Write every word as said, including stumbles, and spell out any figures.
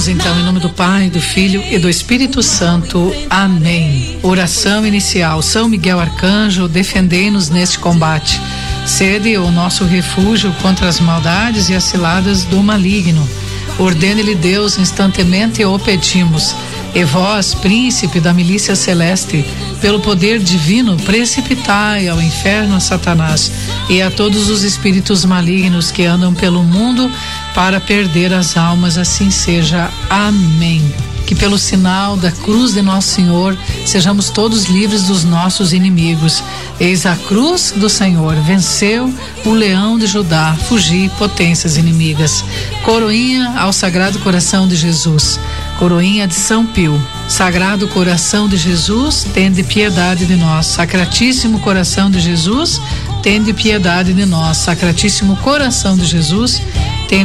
Então, em nome do Pai, do Filho e do Espírito Santo. Amém. Oração inicial. São Miguel Arcanjo, defendei-nos neste combate. Sede o nosso refúgio contra as maldades e as ciladas do maligno. Ordene-lhe Deus, instantemente o pedimos. E vós, príncipe da milícia celeste, pelo poder divino, precipitai ao inferno a Satanás e a todos os espíritos malignos que andam pelo mundo para perder as almas, assim seja. Amém. Que pelo sinal da cruz de Nosso Senhor sejamos todos livres dos nossos inimigos. Eis a cruz do Senhor, venceu o leão de Judá, fugi potências inimigas. Coroinha ao Sagrado Coração de Jesus. Coroinha de São Pio. Sagrado Coração de Jesus, tende piedade de nós. Sacratíssimo Coração de Jesus, tende piedade de nós. Sacratíssimo Coração de Jesus,